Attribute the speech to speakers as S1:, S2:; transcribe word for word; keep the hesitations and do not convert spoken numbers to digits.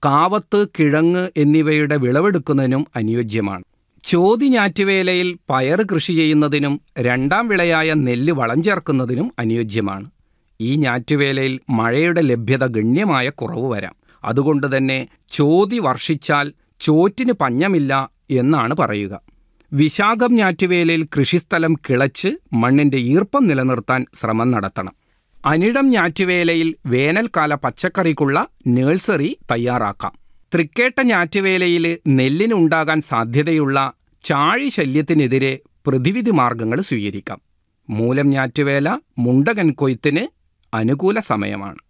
S1: കാവത്ത്, കിഴങ്ങ് എന്നിവയുടെ വിളവെടുക്കുന്നതിനും അനുയോജ്യമാണ്. ചോതി ഞാറ്റുവേലയിൽ പയർ കൃഷി ചെയ്യുന്നതിനും രണ്ടാം വിളയായ നെല്ല് വളം ചേർക്കുന്നതിനും അനുയോജ്യമാണ്. ഈ ഞാറ്റുവേലയിൽ മഴയുടെ ലഭ്യത ഗണ്യമായ കുറവ് വരാം. അതുകൊണ്ട് തന്നെ ചോതി വർഷിച്ചാൽ ചോറ്റിന് പഞ്ഞമില്ല എന്നാണ് പറയുക. വിശാഖം ഞാറ്റുവേലയിൽ കൃഷിസ്ഥലം കിളച്ച് മണ്ണിൻ്റെ ഈർപ്പം നിലനിർത്താൻ ശ്രമം നടത്തണം. അനിഴം ഞാറ്റുവേലയിൽ വേനൽക്കാല പച്ചക്കറിക്കുള്ള നഴ്സറി തയ്യാറാക്കാം. തൃക്കേട്ട ഞാറ്റുവേലയിൽ നെല്ലിനുണ്ടാകാൻ സാധ്യതയുള്ള ചാഴി ശല്യത്തിനെതിരെ പ്രതിവിധി മാർഗങ്ങൾ സ്വീകരിക്കാം. മൂലം ഞാറ്റുവേല മുണ്ടകൻ കൊയ്ത്തിന് അനുകൂല സമയമാണ്.